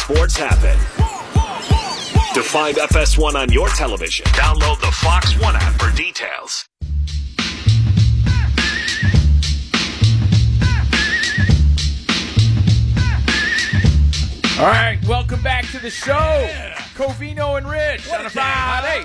sports happen. To find FS1 on your television, download the Fox One app for details. All right, welcome back to the show. Covino and Rich on a Friday.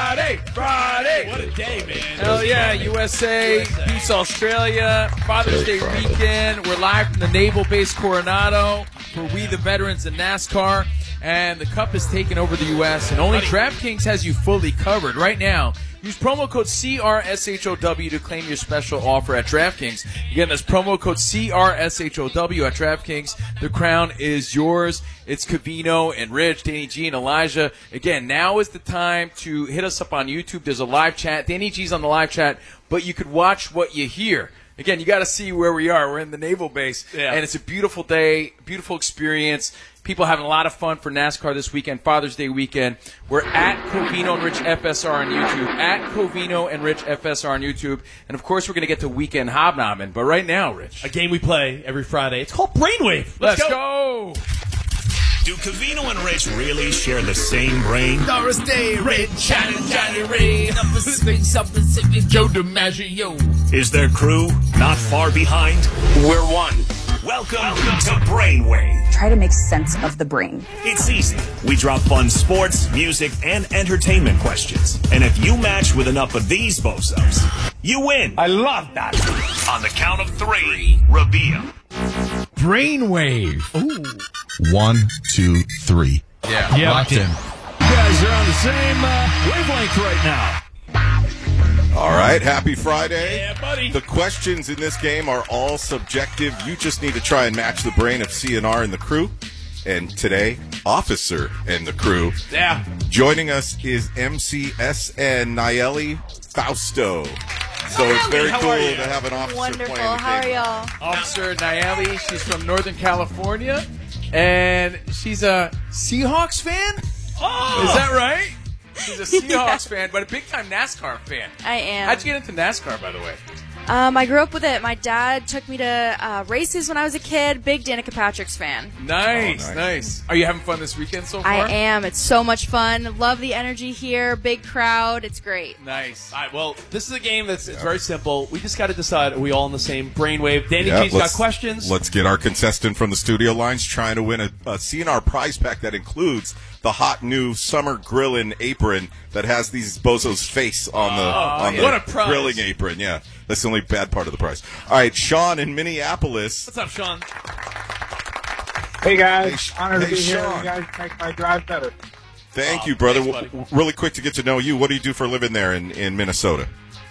What a day, man. Hell yeah, USA beats Australia. Father's Day weekend. We're live from the Naval Base Coronado for We the Veterans in NASCAR. And the Cup has taken over the U.S. and only DraftKings has you fully covered. Right now, use promo code CRSHOW to claim your special offer at DraftKings. Again, that's promo code CRSHOW at DraftKings. The crown is yours. It's Covino and Rich, Danny G, and Elijah. Again, now is the time to hit us up on YouTube. There's a live chat. Danny G's on the live chat, but you could watch what you hear. Again, you got to see where we are. We're in the Naval Base, and it's a beautiful day, beautiful experience. People having a lot of fun for NASCAR this weekend, Father's Day weekend. We're at Covino and Rich FSR on YouTube, at Covino and Rich FSR on YouTube. And, of course, we're going to get to Weekend Hobnobbing. But right now, Rich. A game we play every Friday. It's called Brainwave. Let's go. Do Covino and Rich really share the same brain? Doris Day, Red, Johnny Ray, Joe DiMaggio. Is their crew not far behind? We're one. Welcome to Brainwave. Try to make sense of the brain. It's easy. We drop fun sports, music, and entertainment questions. And if you match with enough of these bozos, you win. I love that. On the count of three, reveal. Brainwave. Ooh. 1, 2, 3. Yeah. Locked in. You guys are on the same wavelength right now. All right, happy Friday. Yeah, buddy. The questions in this game are all subjective. You just need to try and match the brain of CNR and the crew. And today, Officer and the crew. Yeah. Joining us is MCSN Nayeli Fausto. So it's very How cool are you? to have an officer Wonderful. playing the How are game. y'all? Officer Nayeli, she's from Northern California, and she's a Seahawks fan? Oh! Is that right? She's a Seahawks fan, but a big-time NASCAR fan. I am. How'd you get into NASCAR, by the way? I grew up with it. My dad took me to races when I was a kid. Big Danica Patrick's fan. Nice, nice. Are you having fun this weekend so far? I am. It's so much fun. Love the energy here. Big crowd. It's great. Nice. All right, well, this is a game that's it's very simple. We just got to decide, are we all on the same brainwave? Danny Yeah, G's got questions. Let's get our contestant from the studio lines trying to win a CNR prize pack that includes the hot new summer grilling apron that has these bozos' face on the what a prize. grilling apron. Yeah, that's the only bad part of the prize. All right, Sean in Minneapolis. What's up, Sean? Hey guys, honored to be here. Sean. You guys make my drive better. Thank you, brother. thanks, buddy. Really quick to get to know you. What do you do for a living there in Minnesota?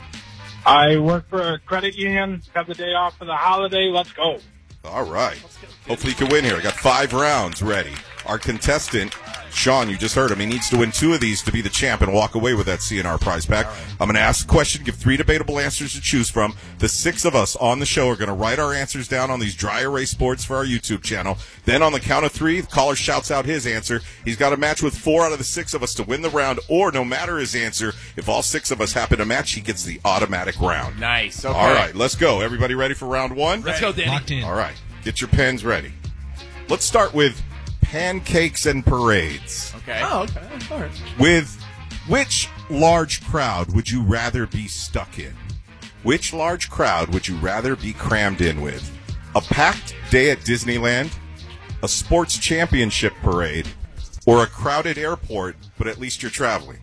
I work for a credit union. Have the day off for the holiday. Let's go. All right. Hopefully you can win here. I got 5 rounds ready. Our contestant, Sean, you just heard him. He needs to win 2 of these to be the champ and walk away with that CNR prize pack. I'm going to ask a question, give 3 debatable answers to choose from. The 6 of us on the show are going to write our answers down on these dry erase boards for our YouTube channel. Then on the count of 3, the caller shouts out his answer. He's got to match with 4 out of the 6 of us to win the round, or no matter his answer, if all 6 of us happen to match, he gets the automatic round. Nice. Okay. All right, let's go. Everybody ready for round 1? Let's go, Danny. Locked in. All right, get your pens ready. Let's start with pancakes and parades. Okay. Oh, okay. All right. With which large crowd would you rather be stuck in? Which large crowd would you rather be crammed in with? A packed day at Disneyland, a sports championship parade, or a crowded airport, but at least you're traveling?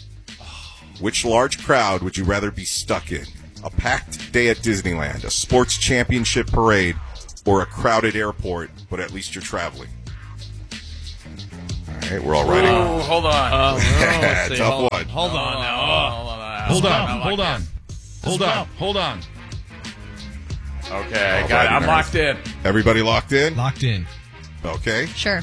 Which large crowd would you rather be stuck in? A packed day at Disneyland, a sports championship parade, or a crowded airport, but at least you're traveling? All right, we're all writing. Oh, hold on. Let's see. Tough one. Hold on now. Hold on. Okay, All got it. righty, I'm nerds. locked in. Everybody locked in? Locked in. Okay. Sure.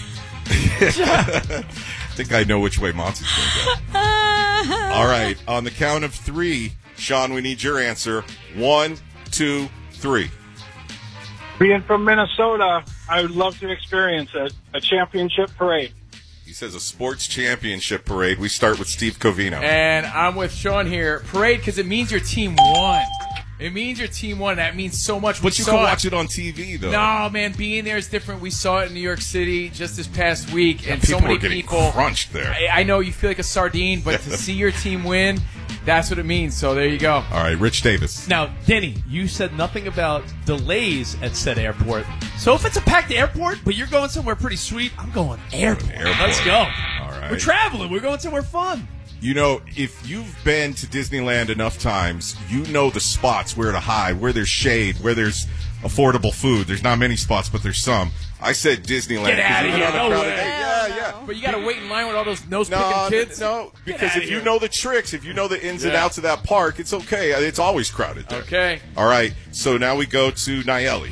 I think I know which way Monty's going to go. All right, on the count of 3, Sean, we need your answer. 1, 2, 3. Being from Minnesota, I would love to experience it. A championship parade. He says a sports championship parade. We start with Steve Covino. And I'm with Sean here. Parade, because it means your team won. It means your team won. That means so much. But you can watch it on TV, though. No, man, being there is different. We saw it in New York City just this past week, and so people many were getting people crunched there. I know you feel like a sardine, but to see your team win, that's what it means. So there you go. All right, Rich Davis. Now, Denny, you said nothing about delays at said airport. So if it's a packed airport, but you're going somewhere pretty sweet, I'm going airport. Let's go. All right. We're traveling. We're going somewhere fun. You know, if you've been to Disneyland enough times, you know the spots where to hide, where there's shade, where there's affordable food. There's not many spots, but there's some. I said Disneyland. Get out of here. No way. Yeah. But you got to wait in line with all those nose-picking kids? No, because if you know the tricks, if you know the ins and outs of that park, it's okay. It's always crowded there. Okay. All right, so now we go to Nayeli.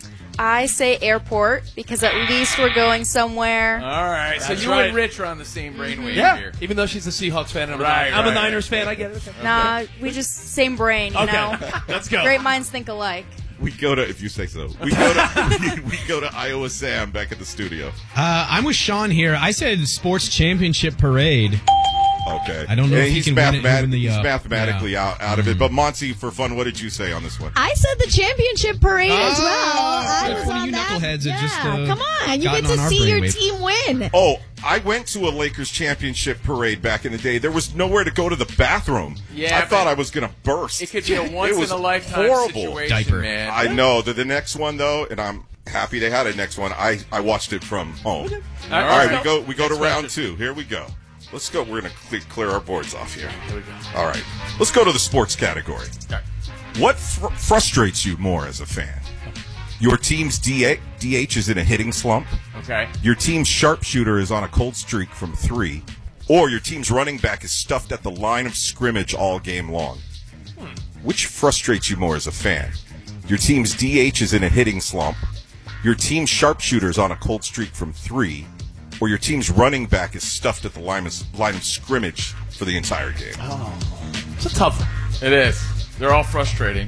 I say airport because at least we're going somewhere. All right. So That's you right. and Rich are on the same brainwave here. Even though she's a Seahawks fan and Right, I'm a right. Niners fan, I get it. Okay. Nah, we just same brain, you know. Let's go. Great minds think alike. We go to, if you say so, we go to we go to Iowa Sam back at the studio. I'm with Sean here. I said sports championship parade. Okay. I don't know if he he's can win the, he's mathematically out of it. But Monty, for fun, what did you say on this one? I said the championship parade as well. I yeah. was One of on you that. knuckleheads Yeah, had just, come on. You gotten get to on our see your brainwave. team win. Oh, I went to a Lakers championship parade back in the day. There was nowhere to go to the bathroom. Yeah, I thought but I was going to burst. It could be a It was once-in-a-lifetime horrible. situation, Diaper. man. I know that the next one though, and I'm happy they had a next one. I watched it from home. All right, we go to round two. Here we go. Let's go. We're going to clear our boards off here. Here we go. All right. Let's go to the sports category. All right. What frustrates you more as a fan? Your team's DH is in a hitting slump. Okay. Your team's sharpshooter is on a cold streak from 3. Or your team's running back is stuffed at the line of scrimmage all game long. Which frustrates you more as a fan? Your team's DH is in a hitting slump. Your team's sharpshooter is on a cold streak from 3. Or your team's running back is stuffed at the line of scrimmage for the entire game. It's a tough one. It is. They're all frustrating.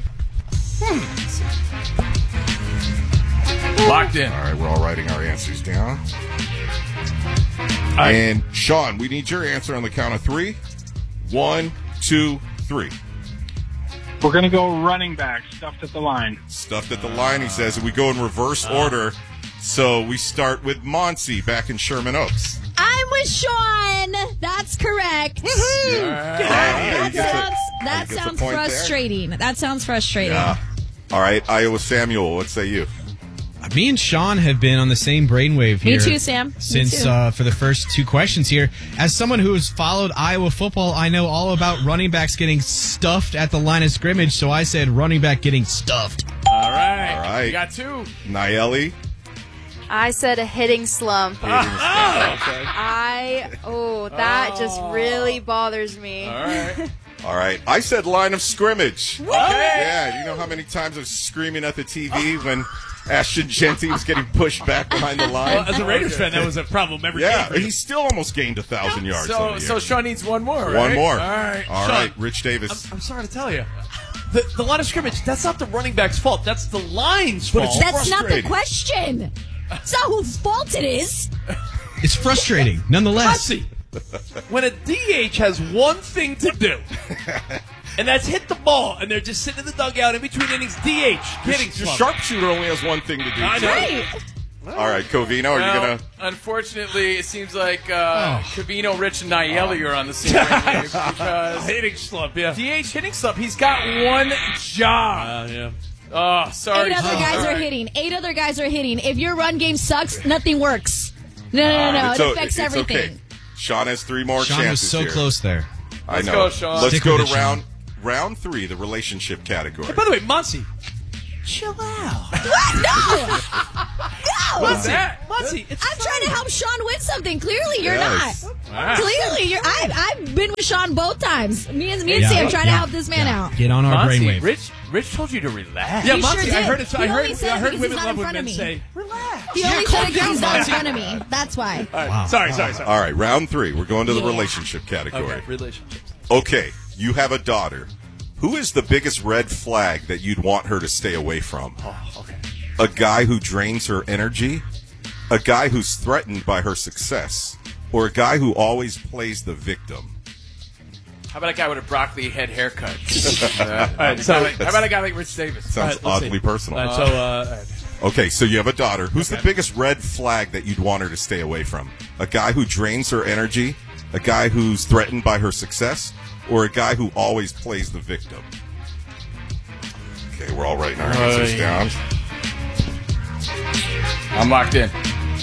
Locked in. All right, we're all writing our answers down. And Sean, we need your answer on the count of 3. 1, 2, 3. We're going to go running back, stuffed at the line. Stuffed at the line, he says. We go in reverse order. So we start with Monty back in Sherman Oaks. I'm with Sean. That's correct. That sounds frustrating. That sounds frustrating. Yeah. All right, Iowa Samuel, what say you? Me and Sean have been on the same brainwave here. Me too, Sam. Me Since too. For the first 2 questions here. As someone who has followed Iowa football, I know all about running backs getting stuffed at the line of scrimmage, so I said running back getting stuffed. All right. All right. You got 2. Nayeli? I said a hitting slump. That just really bothers me. All right. All right, I said line of scrimmage. Okay. Yeah, you know how many times I was screaming at the TV when Ashton Genty was getting pushed back behind the line? Well, as a Raiders fan, that was a problem every Yeah, game. he still almost gained 1,000 yards. on the So year. Sean needs one more, right? One more. All right. All Sean, right, Rich Davis. I'm sorry to tell you. The line of scrimmage, that's not the running back's fault. That's the line's fault. That's not the frustrating. question. It's not whose fault it is. It's frustrating, nonetheless. Monty, when a DH has one thing to do, and that's hit the ball, and they're just sitting in the dugout in between innings, DH, hitting Your slump. sharpshooter only has one thing to do. I know. Right. All right, Covino, are you Well, going to... unfortunately, it seems like Covino, Rich, and Nayeli are on the same page because Hitting slump, yeah. DH hitting slump. He's got one job. Yeah. Oh, sorry. 8 other guys All are right. hitting. 8 other guys are hitting. If your run game sucks, nothing works. No. It affects everything. Okay. Sean has 3 more Sean chances was so here. close there. I Let's know. go, Sean. Let's Stick go with to it, Sean. round 3, the relationship category. By the way, Muncie, chill out. What? No. What's that? Muncie, it's I'm trying to help Sean win something. Clearly, you're Yes. not. Clearly, you're. I've been with Sean both times. Me and Yeah. Sam trying to Yeah. help this man out. Get on our Muncie, brainwave. Rich told you to relax. Yeah, He Muncie, sure I did. heard it. He I only heard. said I heard because women he's not love in when front of men me. say, "Relax." He only said it because he's not in front of me. That's why. Wow. Sorry. All right, round 3. We're going to the Yeah. relationship category. Okay, relationships. Okay, you have a daughter. Who is the biggest red flag that you'd want her to stay away from? Oh, okay. A guy who drains her energy? A guy who's threatened by her success? Or a guy who always plays the victim? How about a guy with a broccoli head haircut? All right, so how about a guy like Rich Davis? Sounds oddly personal. All right, so, Okay, so you have a daughter. Who's the biggest red flag that you'd want her to stay away from? A guy who drains her energy, a guy who's threatened by her success, or a guy who always plays the victim? Okay, we're all writing our answers down. I'm locked in.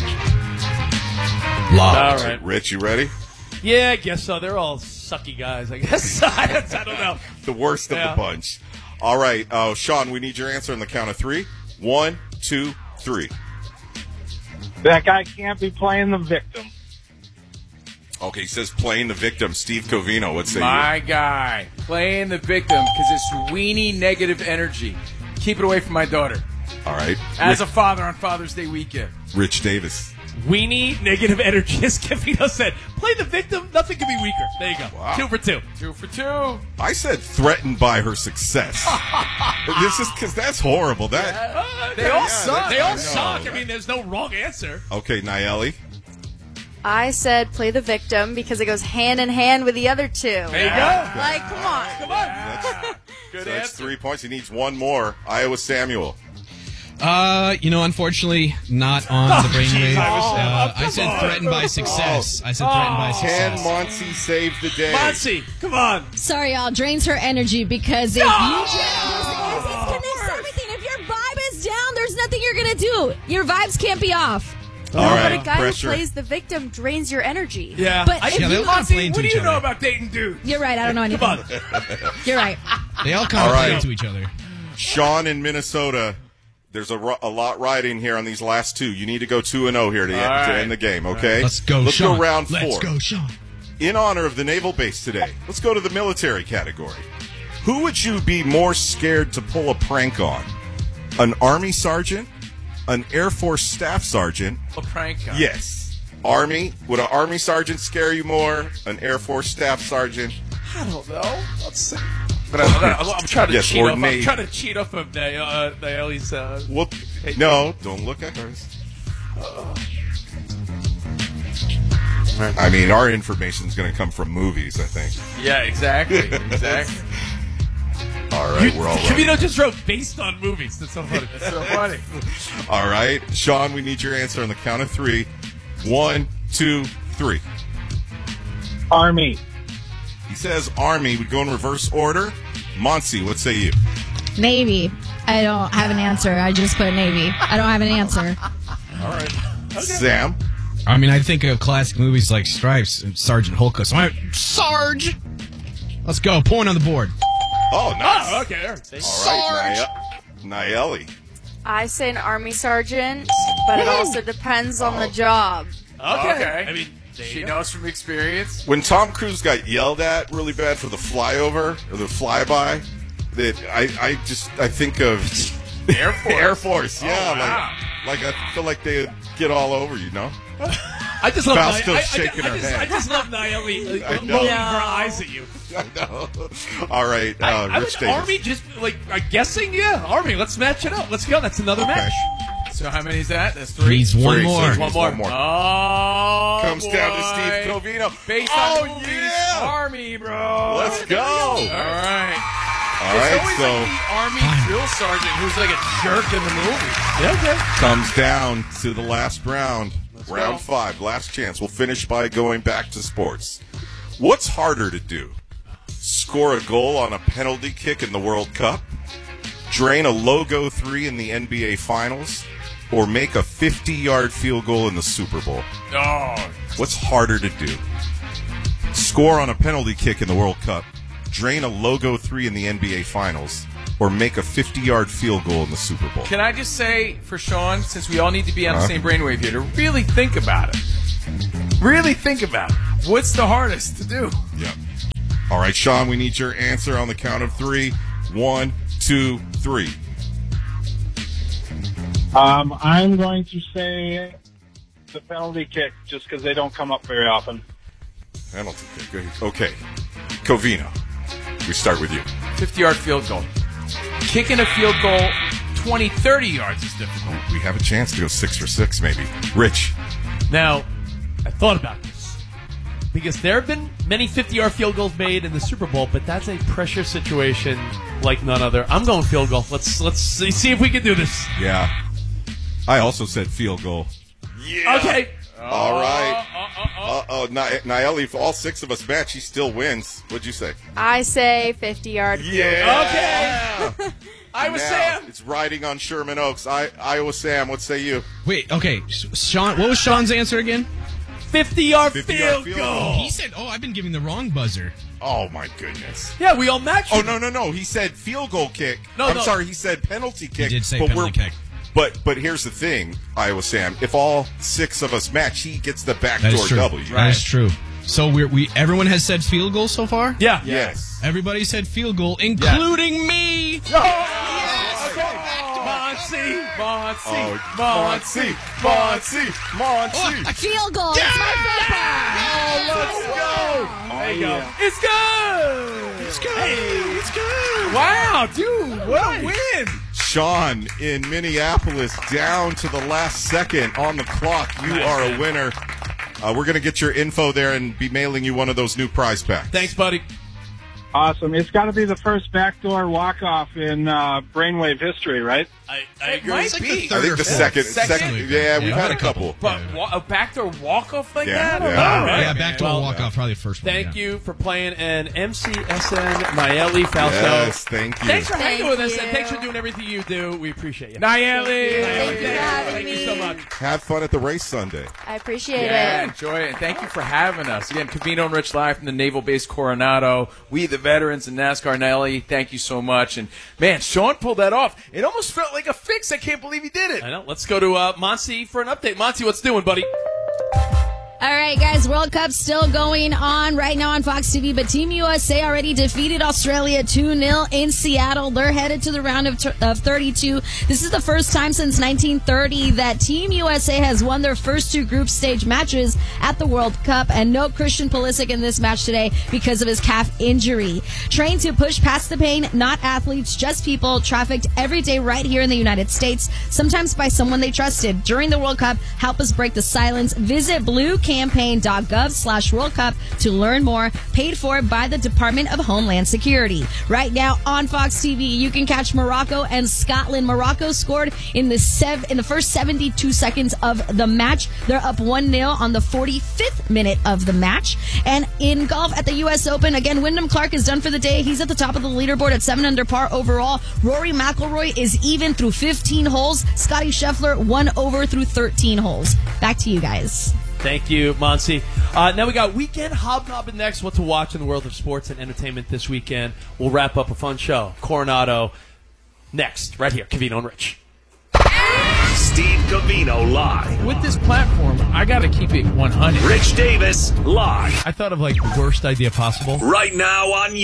all right. Rich, you ready? Yeah, I guess so. They're all sucky guys, I guess. I don't know. The worst of the bunch. All right, Sean, we need your answer on the count of 3. 1, 2, 3. That guy can't be playing the victim. Okay, he says playing the victim. Steve Covino, what say My you? guy, playing the victim because it's weenie negative energy. Keep it away from my daughter. All right. As a father on Father's Day weekend. Rich Davis. Weenie, negative energy, as Covino said. Play the victim, nothing can be weaker. There you go. Wow. 2 for 2. 2 for 2. I said threatened by her success. This is because that's horrible. They all suck. They all suck. I mean, there's no wrong answer. Okay, Nayeli. I said play the victim because it goes hand in hand with the other two. There you go. Like, come on. Come on. So that's 3 points. He needs one more. Iowa Samuel. Unfortunately, not on the brainwave. I said threatened by success. I said threatened by Can success. Monty save the day? Monty, come on. Sorry, y'all. Drains her energy because if it connects to everything. If your vibe is down, there's nothing you're going to do. Your vibes can't be off. All But right, a guy pressure. who plays the victim drains your energy. Yeah. But if Yeah, they you, all kind of play into What do each you know other. about dating dudes? you're right. I don't know anything. Come on. You're right. They all kind of All play right. into each other. Sean in Minnesota. There's a lot riding here on these last 2. You need to go 2-0 here to end the game, okay? Let's go, Let's Sean. go round 4. Let's go, Sean. In honor of the naval base today, let's go to the military category. Who would you be more scared to pull a prank on? An Army sergeant? An Air Force staff sergeant? A prank guy. Yes. Army? Would an Army sergeant scare you more? An Air Force staff sergeant? I don't know. Let's see. But I'm trying to Yes, cheat or off. Nate. I'm trying to cheat off of Naeli's. Well, no, don't look at hers. I mean, our information is going to come from movies, I think. Yeah, exactly. Exactly. All right, we're all right. Covino just wrote based on movies. That's so funny. That's so funny. All right, Sean, we need your answer on the count of 3. 1, 2, 3. Army. He says Army. Would go in reverse order. Monty, what say you? Navy. I don't have an answer. I just put Navy. I don't have an answer. All right. Sam? I mean, I think of classic movies like Stripes and Sergeant Hulka. So Sarge! Let's go. Point on the board. Oh, nice. Oh, okay. All right, Nayeli. I say an Army sergeant, but it also depends on the job. Okay. I mean, She knows from experience. When Tom Cruise got yelled at really bad for the flyover or the flyby, that I think of Air Force. Air Force, yeah. Oh, wow. Like I feel like they get all over, you know? I just love Fausto's shaking her head. I just love Naeli I rolling know. her eyes at you. I know. All right, I Rich would Davis. Army just like guessing. Yeah, Army. Let's match it up. Let's go. That's another match. So how many is that? That's 3. Needs one Three, more. so One more. One more. Oh, Comes down to boy. Steve Covino. Based Oh, on movies, yeah. Army, bro. Let's go. All right. All It's right, always so like the Army drill sergeant who's like a jerk in the movie. Yeah, okay. comes down to the last round. Round go. 5, last chance. We'll finish by going back to sports. What's harder to do? Score a goal on a penalty kick in the World Cup? Drain a logo 3 in the NBA Finals? Or make a 50-yard field goal in the Super Bowl? Oh, What's harder to do? Score on a penalty kick in the World Cup? Drain a logo 3 in the NBA Finals? Or make a 50-yard field goal in the Super Bowl? can I just say for Sean, since we all need to be on the same brainwave here, to really think about it. Really think about it. What's the hardest to do? Yep. All right, Sean, we need your answer on the count of 3. 1, 2, 3. I'm going to say the penalty kick just because they don't come up very often. Penalty kick. Good. Okay. Covino, we start with you. 50-yard field goal. Kicking a field goal 20, 30 yards is difficult. We have a chance to go 6 for 6, maybe. Rich. Now, I thought about this. because there have been many 50-yard field goals made in the Super Bowl, but that's a pressure situation like none other. I'm going field goal. Let's see if we can do this. Yeah. I also said field goal. Yeah. Okay. All right. Naeli, if all 6 of us match, he still wins. What'd you say? I say 50-yard. Yeah. Okay. Iowa Now, Sam. It's riding on Sherman Oaks. Iowa Sam, what say you? Wait, okay. Sean, what was Sean's answer again? 50-yard 50-yard field goal. He said, I've been giving the wrong buzzer. Oh, my goodness. Yeah, we all matched. Oh, no. He said field goal kick. No. Sorry, he said penalty kick. He did say but penalty kick. But here's the thing, Iowa Sam. If all 6 of us match, he gets the That is backdoor true. W. That is true. So everyone has said field goal so far? Yeah. Yes. Everybody said field goal, including me. Monty. Field goal. It's my favorite. Let's go. There you go. It's good. It's good. Wow, dude, what a win! Sean in Minneapolis, down to the last second on the clock. You are a winner. We're going to get your info there and be mailing you one of those new prize packs. Thanks, buddy. Awesome. It's got to be the first backdoor walk-off in Brainwave history, right? I agree. Might be. I think the second. Yeah, we've had a couple. But a backdoor walk-off like Yeah, that? yeah. All right. Yeah, backdoor walk-off, probably the first one. Thank you for playing an MCSN Naeli Fausto. Yes, thank you. Thanks for hanging with us, you. and thanks for doing everything you do. We appreciate you. Naeli! Thank you for having Thank me. you so much. Have fun at the race Sunday. I appreciate Yeah, it. enjoy it. And thank you for having us. Again, Covino and Rich live from the Naval Base Coronado. We, the veterans in NASCAR. Nelly, thank you so much. And, man, Sean pulled that off. It almost felt like a fix. I can't believe he did it. I know. Let's go to Monty for an update. Monty, what's doing, buddy? All right, guys, World Cup still going on right now on Fox TV, but Team USA already defeated Australia 2-0 in Seattle. They're headed to the round of 32. This is the first time since 1930 that Team USA has won their first 2 group stage matches at the World Cup, and no Christian Pulisic in this match today because of his calf injury. Trained to push past the pain, not athletes, just people, trafficked every day right here in the United States, sometimes by someone they trusted. During the World Cup, help us break the silence. Visit bluecampaign.gov/World Cup to learn more. Paid for by the Department of Homeland Security. Right now on Fox TV, you can catch Morocco and Scotland. Morocco scored in the first 72 seconds of the match. They're up 1-0 on the 45th minute of the match. And in golf at the U.S. Open, again, Wyndham Clark is done for the day. He's at the top of the leaderboard at 7 under par overall. Rory McIlroy is even through 15 holes. Scotty Scheffler 1 over through 13 holes. Back to you guys. Thank you, Monty. Now we got Weekend Hobnobbing next. What to watch in the world of sports and entertainment this weekend. We'll wrap up a fun show. Coronado next, right here. Covino and Rich. Steve Covino live. With this platform, I got to keep it 100. Rich Davis live. I thought of like the worst idea possible. Right now on